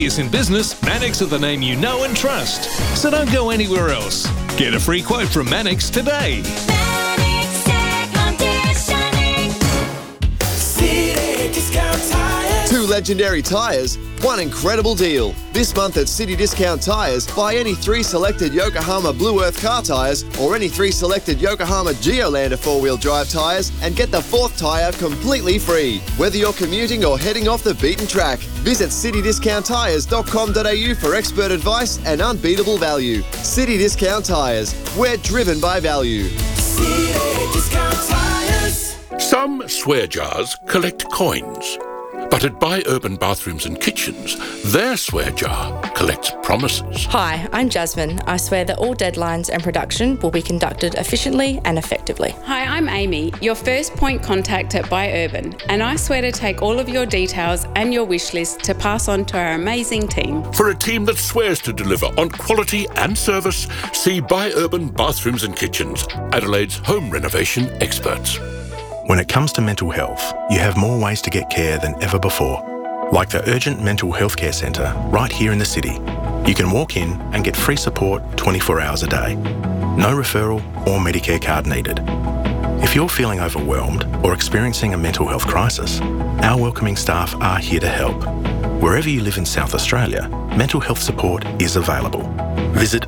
Is in business, Mannix are the name you know and trust. So don't go anywhere else. Get a free quote from Mannix today. Mannix Air Conditioning. City Discount Tires. 2 legendary tyres, 1 incredible deal. This month at City Discount Tyres, buy any 3 selected Yokohama Blue Earth car tyres or any 3 selected Yokohama Geolander 4-wheel drive tyres and get the 4th tyre completely free. Whether you're commuting or heading off the beaten track, visit citydiscounttyres.com.au for expert advice and unbeatable value. City Discount Tyres, we're driven by value. City Discount Tires. Some swear jars collect coins. But at Buy Urban Bathrooms and Kitchens, their swear jar collects promises. Hi, I'm Jasmine. I swear that all deadlines and production will be conducted efficiently and effectively. Hi, I'm Amy, your first point contact at Buy Urban, and I swear to take all of your details and your wish list to pass on to our amazing team. For a team that swears to deliver on quality and service, see Buy Urban Bathrooms and Kitchens, Adelaide's home renovation experts. When it comes to mental health, you have more ways to get care than ever before. Like the Urgent Mental Health Care Centre right here in the city. You can walk in and get free support 24 hours a day. No referral or Medicare card needed. If you're feeling overwhelmed or experiencing a mental health crisis, our welcoming staff are here to help. Wherever you live in South Australia, mental health support is available. Visit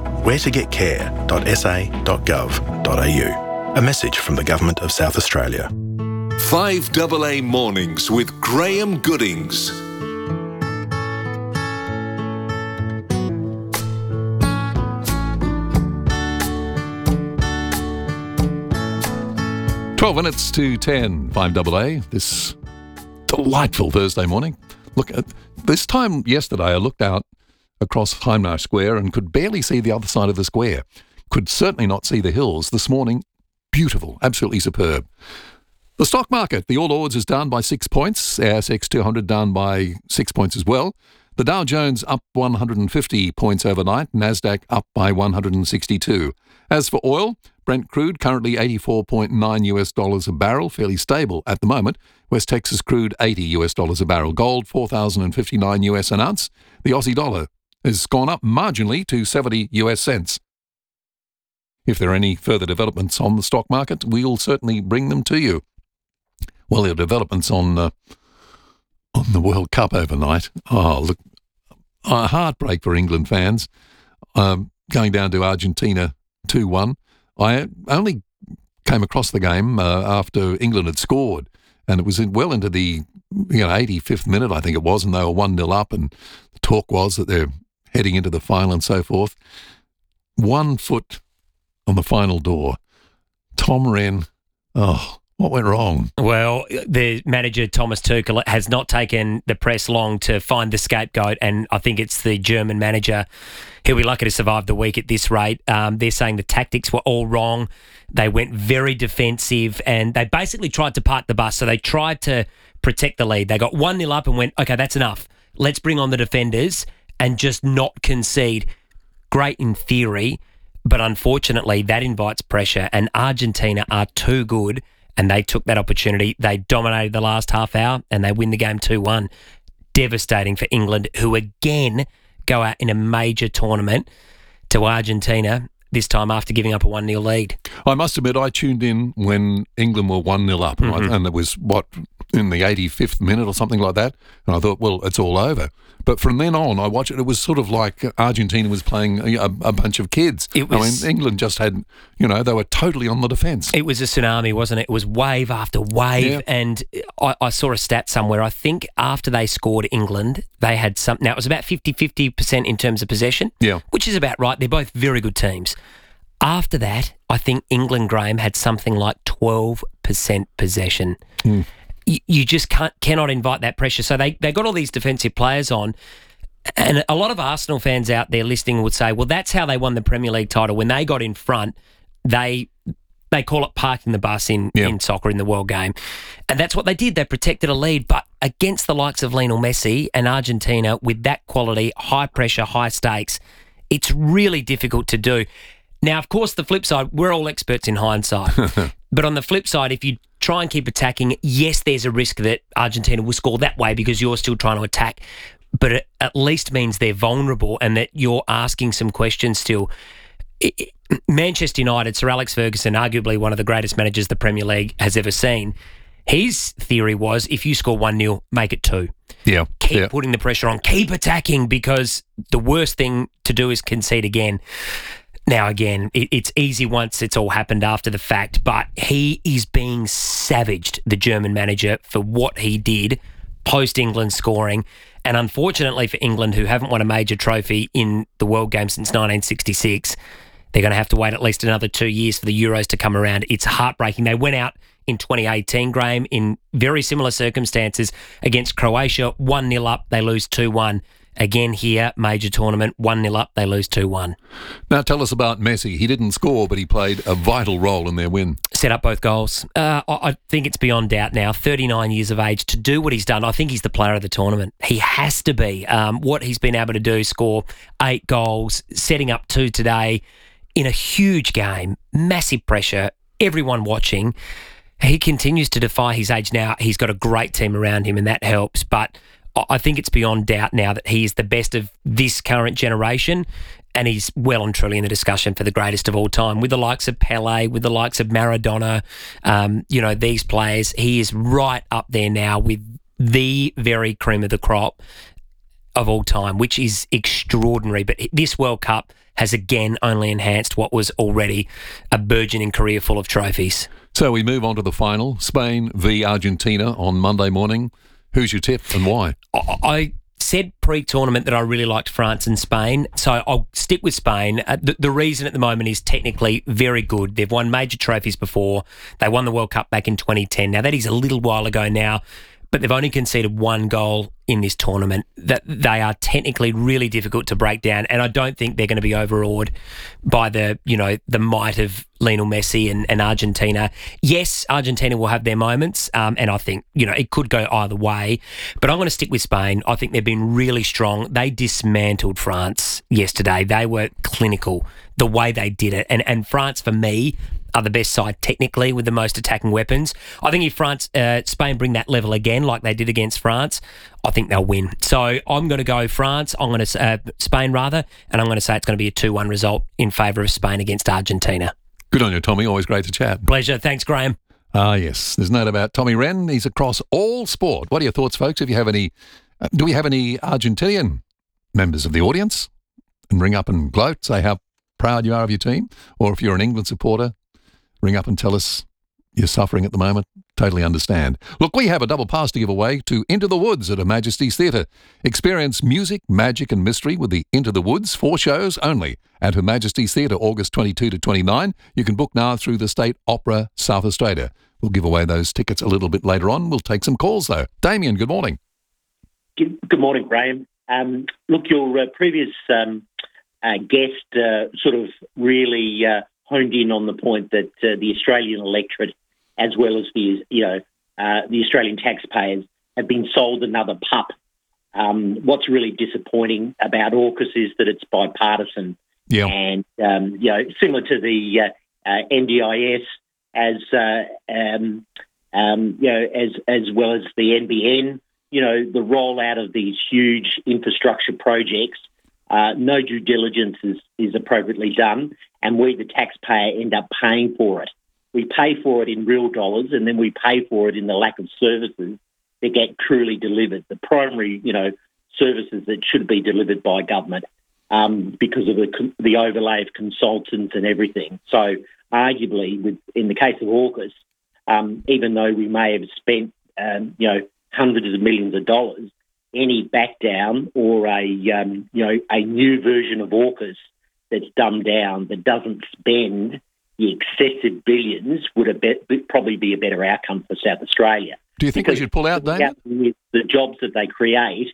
wheretogetcare.sa.gov.au. A message from the Government of South Australia. 5AA Mornings with Graham Goodings. Twelve minutes to 10, 5AA, this delightful Thursday morning. Look, at this time yesterday I looked out across Hindmarsh Square and could barely see the other side of the square. Could certainly not see the hills. This morning, beautiful, absolutely superb. The stock market, the All Ords is down by 6 points. ASX 200 down by 6 points as well. The Dow Jones up 150 points overnight. Nasdaq up by 162. As for oil, Brent crude currently $84.9 a barrel, fairly stable at the moment. West Texas crude $80 a barrel. Gold $4,059 an ounce. The Aussie dollar has gone up marginally to 70 US cents. If there are any further developments on the stock market, we'll certainly bring them to you. Well, there are developments on the World Cup overnight. Oh, look, a heartbreak for England fans. Going down to Argentina 2-1. I only came across the game after England had scored, and it was well into the 85th minute, I think it was, and they were 1-0 up, and the talk was that they're heading into the final and so forth. 1 foot on the final door. Tom Wren, what went wrong? Well, the manager, Thomas Tuchel, has not taken the press long to find the scapegoat, and I think it's the German manager. He'll be lucky to survive the week at this rate. They're saying the tactics were all wrong. They went very defensive, and they basically tried to park the bus. So they tried to protect the lead. They got 1-0 up and went, okay, that's enough. Let's bring on the defenders and just not concede. Great in theory, but unfortunately that invites pressure, and Argentina are too good, and they took that opportunity. They dominated the last half hour, and they win the game 2-1. Devastating for England, who again go out in a major tournament to Argentina, this time after giving up a 1-0 lead. I must admit, I tuned in when England were 1-0 up, right? And it was, in the 85th minute or something like that, and I thought, well, it's all over. But from then on, I watched it. It was sort of like Argentina was playing a bunch of kids. England just had, they were totally on the defence. It was a tsunami, wasn't it? It was wave after wave. Yeah. And I saw a stat somewhere. I think after they scored England, they had now it was about 50% in terms of possession, which is about right. They're both very good teams. After that, I think England, Graham, had something like 12% possession. You just cannot invite that pressure. So they got all these defensive players on, and a lot of Arsenal fans out there listening would say, well, that's how they won the Premier League title. When they got in front, they call it parking the bus in soccer, in the world game. And that's what they did. They protected a lead. But against the likes of Lionel Messi and Argentina, with that quality, high pressure, high stakes, it's really difficult to do. Now, of course, the flip side, we're all experts in hindsight. But on the flip side, if you try and keep attacking, yes, there's a risk that Argentina will score that way because you're still trying to attack. but it at least means they're vulnerable and that you're asking some questions still. Manchester United, Sir Alex Ferguson, arguably one of the greatest managers the Premier League has ever seen, his theory was if you score 1-0, make it 2. Yeah. Keep putting the pressure on, keep attacking, because the worst thing to do is concede again. Now, again, it's easy once it's all happened after the fact, but he is being savaged, the German manager, for what he did post-England scoring. And unfortunately for England, who haven't won a major trophy in the World Game since 1966, they're going to have to wait at least another 2 years for the Euros to come around. It's heartbreaking. They went out in 2018, Graham, in very similar circumstances against Croatia, 1-0 up, they lose 2-1. Again here, major tournament, 1-0 up, they lose 2-1. Now tell us about Messi. He didn't score, but he played a vital role in their win. Set up both goals. I think it's beyond doubt now, 39 years of age, to do what he's done. I think he's the player of the tournament. He has to be. What he's been able to do, score 8 goals, setting up 2 today in a huge game, massive pressure, everyone watching. He continues to defy his age now. He's got a great team around him and that helps, but I think it's beyond doubt now that he is the best of this current generation, and he's well and truly in the discussion for the greatest of all time with the likes of Pelé, with the likes of Maradona, these players. He is right up there now with the very cream of the crop of all time, which is extraordinary. But this World Cup has again only enhanced what was already a burgeoning career full of trophies. So we move on to the final, Spain v Argentina on Monday morning. Who's your tip and why? I said pre-tournament that I really liked France and Spain, so I'll stick with Spain. The reason at the moment is technically very good. They've won major trophies before. They won the World Cup back in 2010. Now, that is a little while ago now, but they've only conceded 1 goal in this tournament. That they are technically really difficult to break down, and I don't think they're going to be overawed by the might of Lionel Messi and Argentina. Yes, Argentina will have their moments, and I think it could go either way. But I'm going to stick with Spain. I think they've been really strong. They dismantled France yesterday. They were clinical the way they did it, and France for me are the best side technically with the most attacking weapons. I think if Spain bring that level again like they did against France, I think they'll win. So I'm going to go France. I'm going to Spain rather, and I'm going to say it's going to be a 2-1 result in favour of Spain against Argentina. Good on you, Tommy. Always great to chat. Pleasure. Thanks, Graham. Yes. There's no doubt about Tommy Wren. He's across all sport. What are your thoughts, folks? If you have any, do we have any Argentinian members of the audience? And ring up and gloat, say how proud you are of your team. Or if you're an England supporter, ring up and tell us you're suffering at the moment. Totally understand. Look, we have a double pass to give away to Into the Woods at Her Majesty's Theatre. Experience music, magic and mystery with the Into the Woods, 4 shows only at Her Majesty's Theatre, August 22 to 29. You can book now through the State Opera, South Australia. We'll give away those tickets a little bit later on. We'll take some calls though. Damien, good morning. Good morning, Graham. Look, your previous guest sort of really honed in on the point that the Australian electorate, as well as the Australian taxpayers, have been sold another pup. What's really disappointing about AUKUS is that it's bipartisan, and similar to the NDIS, as well as the NBN. The rollout of these huge infrastructure projects. No due diligence is appropriately done, and we, the taxpayer, end up paying for it. We pay for it in real dollars, and then we pay for it in the lack of services that get truly delivered, the primary, services that should be delivered by government because of the overlay of consultants and everything. So arguably, in the case of AUKUS, even though we may have spent, hundreds of millions of dollars, any back down or a new version of AUKUS that's dumbed down, that doesn't spend the excessive billions, would probably be a better outcome for South Australia. Do you think we should pull out, David? The jobs that they create,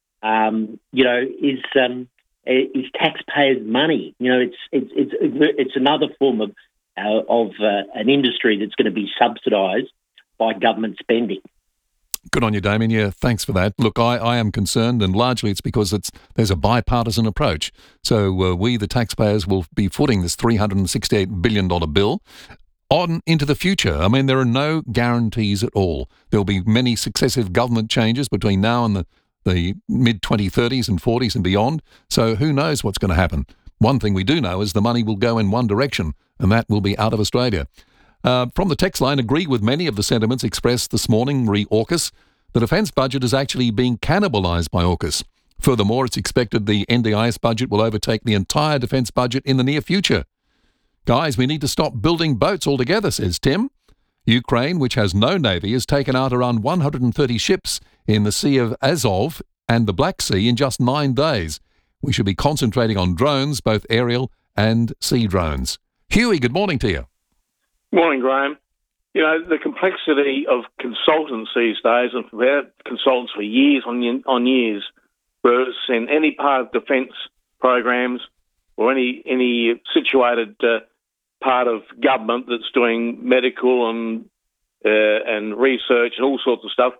is taxpayers' money. It's another form of an industry that's going to be subsidised by government spending. Good on you, Damien. Yeah, thanks for that. Look, I am concerned, and largely it's because there's a bipartisan approach. So we, the taxpayers, will be footing this $368 billion bill on into the future. I mean, there are no guarantees at all. There'll be many successive government changes between now and the mid-2030s and 40s and beyond. So who knows what's going to happen? One thing we do know is the money will go in one direction, and that will be out of Australia. From the text line, agree with many of the sentiments expressed this morning re AUKUS. The defence budget is actually being cannibalised by AUKUS. Furthermore, it's expected the NDIS budget will overtake the entire defence budget in the near future. Guys, we need to stop building boats altogether, says Tim. Ukraine, which has no navy, has taken out around 130 ships in the Sea of Azov and the Black Sea in just 9 days. We should be concentrating on drones, both aerial and sea drones. Huey, good morning to you. Morning, Graham. You know, the complexity of consultants these days, and we've had consultants for years on years, whereas in any part of defence programs or any situated part of government that's doing medical and research and all sorts of stuff,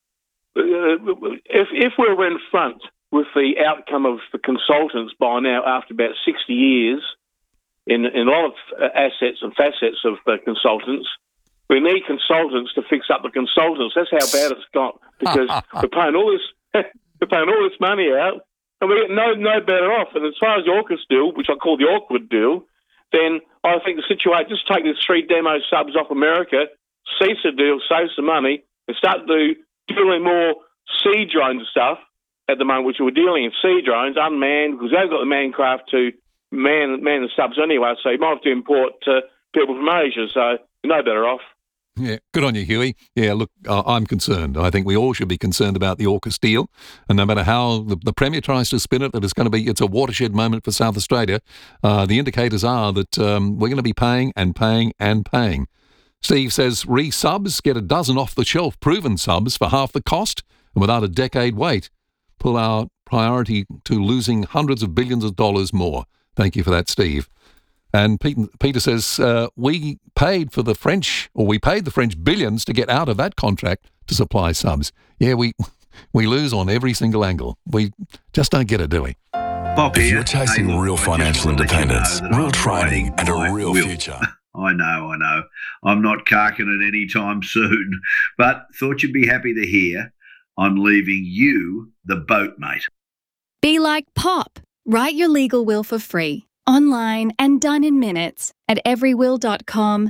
if we were in front with the outcome of the consultants by now after about 60 years in a lot of assets and facets of the consultants, we need consultants to fix up the consultants. That's how bad it's got, because we're paying all this money out and we get no better off. And as far as the AUKUS deal, which I call the awkward deal, then I think the situation, just take these 3 demo subs off America, cease the deal, save some money, and start doing more sea drone stuff at the moment, which we're dealing in sea drones, unmanned, because they've got the mancraft to man the subs anyway, so you might have to import people from Asia, so you're no better off. Yeah, good on you, Huey. Yeah, look, I'm concerned. I think we all should be concerned about the AUKUS deal, and no matter how the Premier tries to spin it, that it's a watershed moment for South Australia, the indicators are that we're going to be paying and paying and paying. Steve says, re-subs, get a dozen off-the-shelf proven subs for half the cost and without a decade wait. Pull our priority to losing hundreds of billions of dollars more. Thank you for that, Steve. And Peter says, we paid the French billions to get out of that contract to supply subs. Yeah, we lose on every single angle. We just don't get it, do we? If you're chasing real financial independence, real training and a real future. I know. I'm not carking it anytime soon, but thought you'd be happy to hear I'm leaving you the boat, mate. Be like Pop. Write your legal will for free, online and done in minutes at everywill.com.au.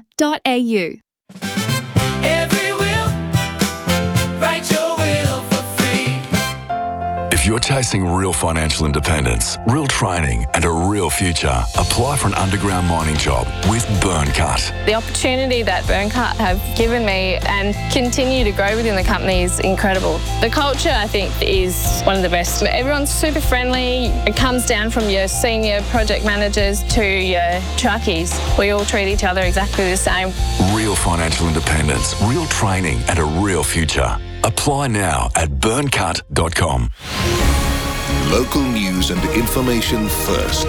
Every will, write your will for free. If you're chasing real financial independence, real training and a real future, apply for an underground mining job with Burncut. The opportunity that Burncut have given me and continue to grow within the company is incredible. The culture, I think, is one of the best. Everyone's super friendly. It comes down from your senior project managers to your truckies. We all treat each other exactly the same. Real financial independence, real training and a real future. Apply now at burncut.com. Local news and information first.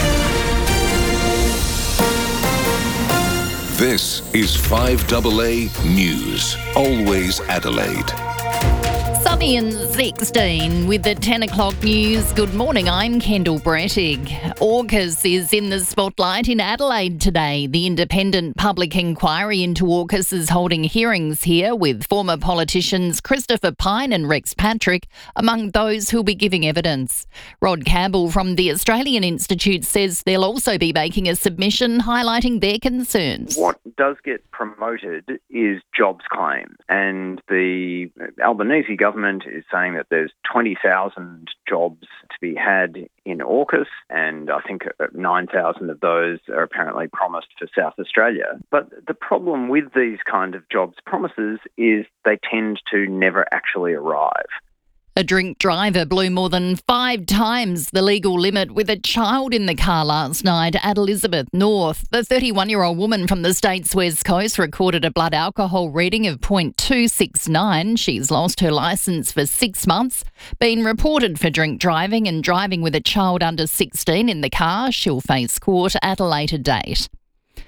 This is 5AA News. Always Adelaide. Sunny and 16 with the 10 o'clock news. Good morning, I'm Kendall Brettig. AUKUS is in the spotlight in Adelaide today. The independent public inquiry into AUKUS is holding hearings here with former politicians Christopher Pyne and Rex Patrick among those who'll be giving evidence. Rod Campbell from the Australian Institute says they'll also be making a submission highlighting their concerns. What does get promoted is jobs claims, and the Albanese government is saying that there's 20,000 jobs to be had in AUKUS, and I think 9,000 of those are apparently promised for South Australia. But the problem with these kind of jobs promises is they tend to never actually arrive. A drink driver blew more than 5 times the legal limit with a child in the car last night at Elizabeth North. The 31-year-old woman from the state's west coast recorded a blood alcohol reading of 0.269. She's lost her licence for 6 months, been reported for drink driving and driving with a child under 16 in the car. She'll face court at a later date.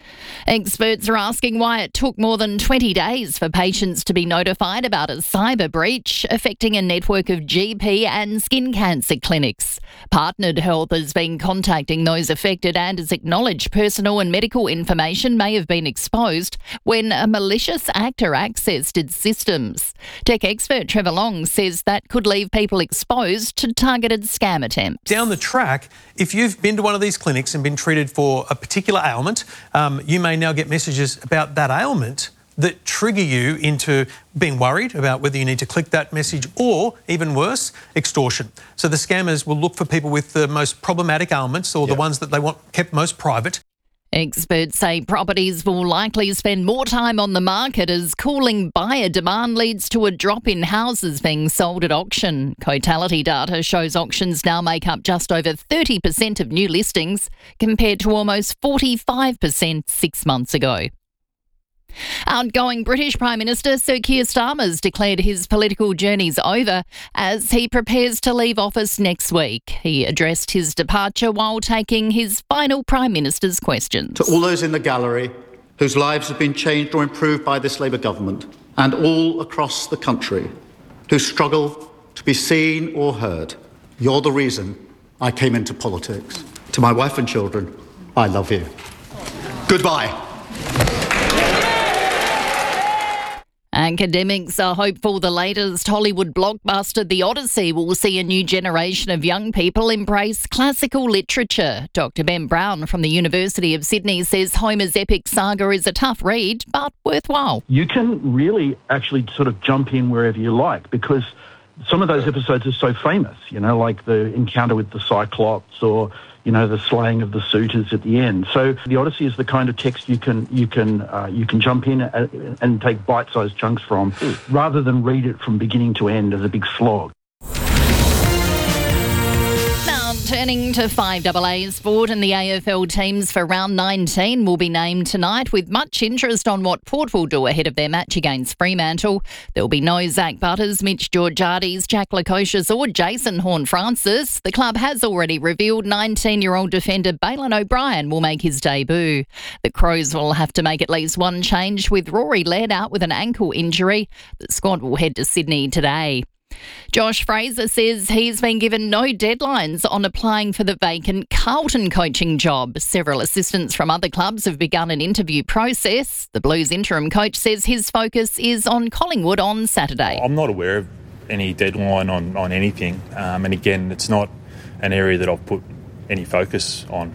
Experts are asking why it took more than 20 days for patients to be notified about a cyber breach affecting a network of GP and skin cancer clinics. Partnered Health has been contacting those affected and has acknowledged personal and medical information may have been exposed when a malicious actor accessed its systems. Tech expert Trevor Long says that could leave people exposed to targeted scam attempts. Down the track, if you've been to one of these clinics and been treated for a particular ailment, you may now get messages about that ailment that trigger you into being worried about whether you need to click that message or, even worse, extortion. So the scammers will look for people with the most problematic ailments or the ones that they want kept most private. Experts say properties will likely spend more time on the market as cooling buyer demand leads to a drop in houses being sold at auction. Cotality data shows auctions now make up just over 30% of new listings, compared to almost 45% 6 months ago. Outgoing British Prime Minister Sir Keir Starmer's declared his political journey's over as he prepares to leave office next week. He addressed his departure while taking his final Prime Minister's questions. To all those in the gallery whose lives have been changed or improved by this Labour government, and all across the country who struggle to be seen or heard, you're the reason I came into politics. To my wife and children, I love you. Goodbye. Academics are hopeful the latest Hollywood blockbuster, The Odyssey, will see a new generation of young people embrace classical literature. Dr. Ben Brown from the University of Sydney says Homer's epic saga is a tough read, but worthwhile. You can really actually sort of jump in wherever you like, because some of those episodes are so famous, you know, like the encounter with the Cyclops or, you know, the slaying of the suitors at the end. So the Odyssey is the kind of text you can jump in and take bite-sized chunks from, rather than read it from beginning to end as a big slog. Turning to 5AA sport, and the AFL teams for round 19 will be named tonight, with much interest on what Port will do ahead of their match against Fremantle. There'll be no Zach Butters, Mitch Georgiades, Jack Lukosius or Jason Horne-Francis. The club has already revealed 19-year-old defender Bailyn O'Brien will make his debut. The Crows will have to make at least one change, with Rory Laird out with an ankle injury. The squad will head to Sydney today. Josh Fraser says he's been given no deadlines on applying for the vacant Carlton coaching job. Several assistants from other clubs have begun an interview process. The Blues interim coach says his focus is on Collingwood on Saturday. I'm not aware of any deadline on anything. And again, it's not an area that I've put any focus on.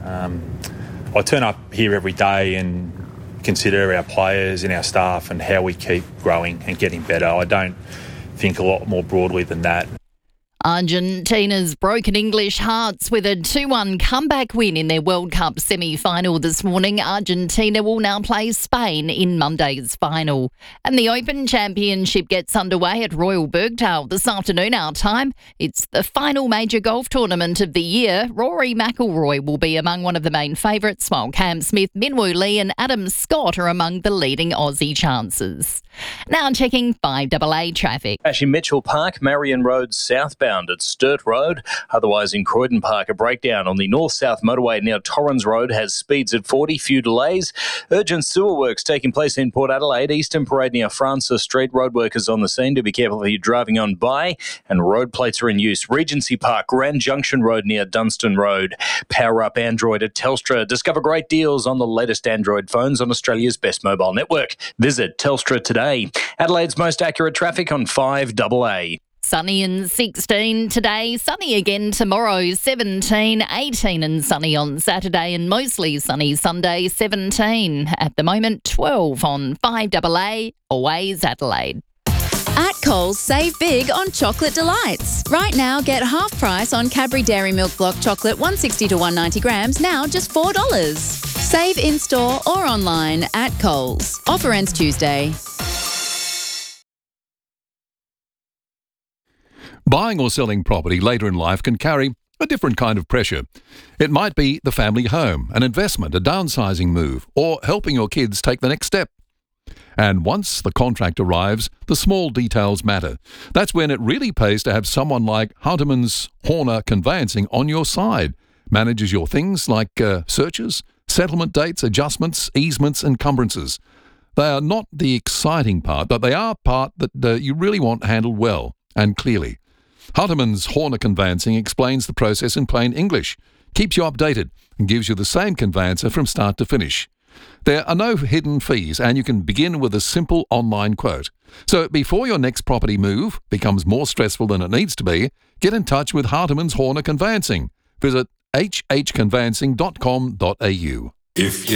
I turn up here every day and consider our players and our staff and how we keep growing and getting better. I don't think a lot more broadly than that. Argentina's broken English hearts with a 2-1 comeback win in their World Cup semi-final this morning. Argentina will now play Spain in Monday's final. And the Open Championship gets underway at Royal Birkdale this afternoon our time. It's the final major golf tournament of the year. Rory McIlroy will be among one of the main favourites, while Cam Smith, Minwoo Lee and Adam Scott are among the leading Aussie chances. Now checking 5AA traffic. In Mitchell Park, Marion Road southbound at Sturt Road. Otherwise in Croydon Park, a breakdown on the north-south motorway near Torrens Road has speeds at 40, few delays. Urgent sewer works taking place in Port Adelaide. Eastern Parade near Francis Street. Road workers on the scene. Do be careful if you're driving on by, and road plates are in use. Regency Park, Grand Junction Road near Dunstan Road. Power up Android at Telstra. Discover great deals on the latest Android phones on Australia's best mobile network. Visit Telstra today. Adelaide's most accurate traffic on 5AA. Sunny and 16 today, sunny again tomorrow, 17, 18 and sunny on Saturday, and mostly sunny Sunday, 17. At the moment, 12 on 5AA, always Adelaide. At Coles, save big on chocolate delights. Right now, get half price on Cadbury Dairy Milk Block Chocolate 160 to 190 grams, now just $4. Save in-store or online at Coles. Offer ends Tuesday. Buying or selling property later in life can carry a different kind of pressure. It might be the family home, an investment, a downsizing move, or helping your kids take the next step. And once the contract arrives, the small details matter. That's when it really pays to have someone like Hunterman's Horner Conveyancing on your side. Manages your things like searches, settlement dates, adjustments, easements, encumbrances. They are not the exciting part, but they are part that you really want handled well and clearly. Harteman's Horner Conveyancing explains the process in plain English, keeps you updated, and gives you the same conveyancer from start to finish. There are no hidden fees, and you can begin with a simple online quote. So before your next property move becomes more stressful than it needs to be, get in touch with Harteman's Horner Conveyancing. Visit hhconveyancing.com.au.